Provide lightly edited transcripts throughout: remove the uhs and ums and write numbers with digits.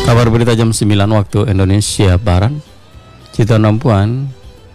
Kabar berita jam 9 waktu Indonesia Barat. Cita Nampuan,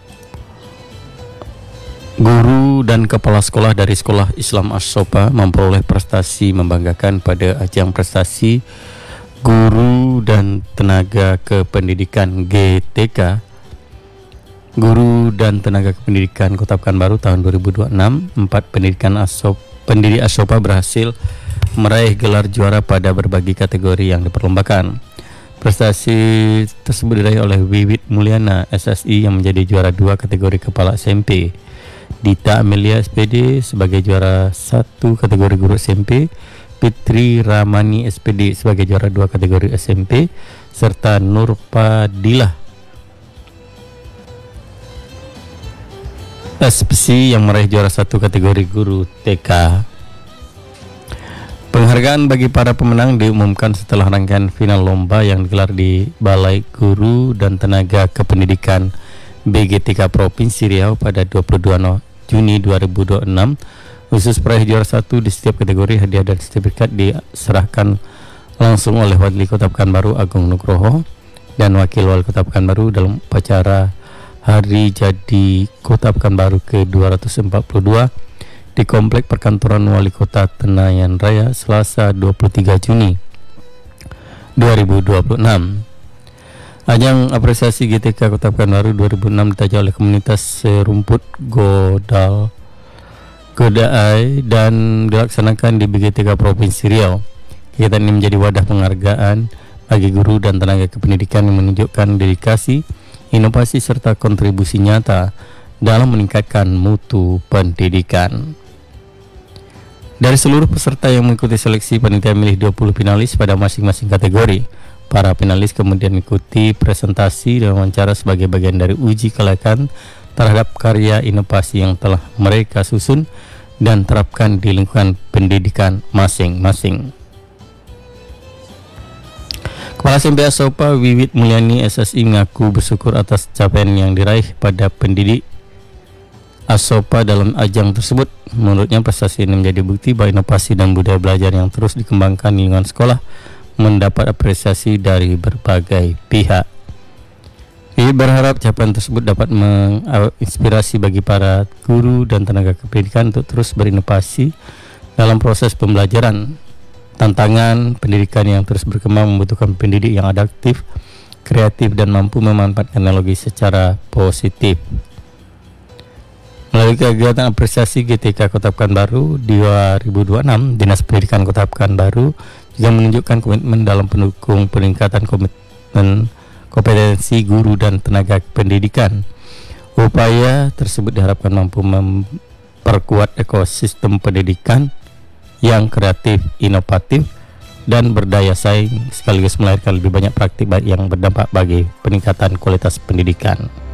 guru dan kepala sekolah dari Sekolah Islam As-Sopa memperoleh prestasi membanggakan pada ajang prestasi guru dan tenaga kependidikan GTK Guru dan Tenaga Kependidikan Kota Pekanbaru tahun 2026. 4 pendiri As-Sopa berhasil meraih gelar juara pada berbagai kategori yang diperlombakan. Prestasi tersebut diraih oleh Wiwit Mulyana SSI yang menjadi juara 2 kategori kepala SMP, Dita Amelia SPD sebagai juara 1 kategori guru SMP, Fitri Ramani SPD sebagai juara 2 kategori SMP, serta Nur Fadilah SPC yang meraih juara 1 kategori guru TK. Penghargaan bagi para pemenang diumumkan setelah rangkaian final lomba yang digelar di Balai Guru dan Tenaga Kependidikan BGTK Provinsi Riau pada 22 Juni 2026. Khusus peraih juara 1 di setiap kategori, hadiah dan sertifikat diserahkan langsung oleh Wali Kota Pekanbaru Agung Nugroho dan Wakil Wali Kota Pekanbaru dalam upacara Hari Jadi Kota Pekanbaru ke-242 di Komplek Perkantoran Wali Kota Tenayan Raya Selasa 23 Juni 2026. Ajang apresiasi GTK Kota Pekanbaru 2006 ditaja oleh komunitas Serumput Godaai dan dilaksanakan di BGTK Provinsi Riau. Kegiatan ini menjadi wadah penghargaan bagi guru dan tenaga kependidikan yang menunjukkan dedikasi, inovasi serta kontribusi nyata dalam meningkatkan mutu pendidikan. Dari seluruh peserta yang mengikuti seleksi, panitia memilih 20 finalis pada masing-masing kategori. Para finalis kemudian mengikuti presentasi dan wawancara sebagai bagian dari uji kelayakan terhadap karya inovasi yang telah mereka susun dan terapkan di lingkungan pendidikan masing-masing. Kepala SMP As-Sopa Wiwit Mulyani SSI mengaku bersyukur atas capaian yang diraih pada pendidik As-Sopa dalam ajang tersebut. Menurutnya prestasi ini menjadi bukti bahwa inovasi dan budaya belajar yang terus dikembangkan di lingkungan sekolah mendapat apresiasi dari berbagai pihak. Ia berharap capaian tersebut dapat menginspirasi bagi para guru dan tenaga kependidikan untuk terus berinovasi dalam proses pembelajaran. Tantangan pendidikan yang terus berkembang membutuhkan pendidik yang adaptif, kreatif, dan mampu memanfaatkan teknologi secara positif. Melalui kegiatan apresiasi GTK Kota Pekanbaru 2026, Dinas Pendidikan Kota Pekanbaru juga menunjukkan komitmen dalam pendukung peningkatan kompetensi guru dan tenaga pendidikan. Upaya tersebut diharapkan mampu memperkuat ekosistem pendidikan yang kreatif, inovatif, dan berdaya saing, sekaligus melahirkan lebih banyak praktik baik yang berdampak bagi peningkatan kualitas pendidikan.